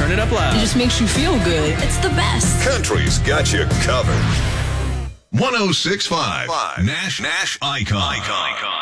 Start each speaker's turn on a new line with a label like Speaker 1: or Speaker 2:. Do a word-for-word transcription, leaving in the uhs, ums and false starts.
Speaker 1: turn it up loud.
Speaker 2: It just makes you feel good. It's the best.
Speaker 3: Country's got you covered.
Speaker 4: one oh six point five Nash Nash Icon. Icon.